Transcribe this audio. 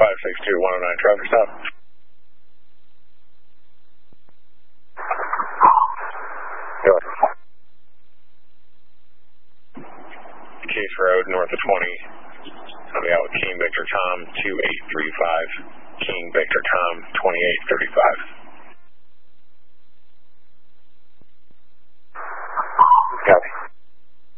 562-109 traffic stop. Case Road, north of 20. I'll be out with King Victor Tom, 2835. King Victor Tom, 2835.